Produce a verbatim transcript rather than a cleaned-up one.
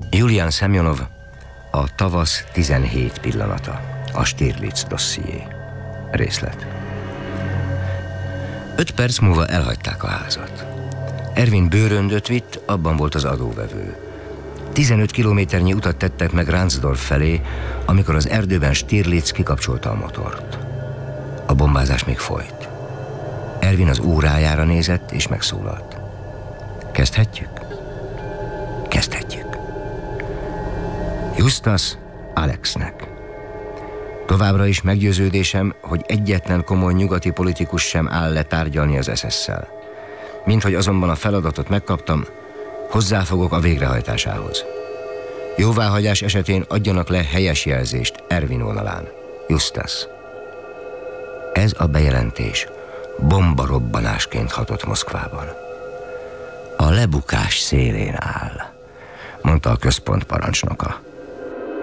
Julian Semjonov, a tavasz tizenhét pillanata, a Stirlitz dosszié. Részlet. Öt perc múlva elhagyták a házat. Ervin bőröndöt vitt, abban volt az adóvevő. tizenöt kilométernyi utat tettek meg Ransdorf felé, amikor az erdőben Stirlitz kikapcsolta a motort. A bombázás még folyt. Ervin az órájára nézett és megszólalt. Kezdhetjük? Kezdhetjük. Justas Alexnek. Továbbra is meggyőződésem, hogy egyetlen komoly nyugati politikus sem áll le tárgyalni az es es-szel. Minthogy azonban a feladatot megkaptam, hozzáfogok a végrehajtásához. Jóváhagyás esetén adjanak le helyes jelzést Ervin vonalán. Justas. Ez a bejelentés bombarobbanásként hatott Moszkvában. A lebukás szélén áll, mondta a központ parancsnoka.